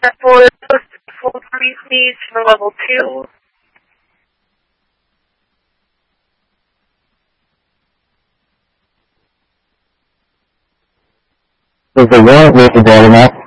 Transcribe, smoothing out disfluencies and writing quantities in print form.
for full please for level 2. Is the warrant listed there enough?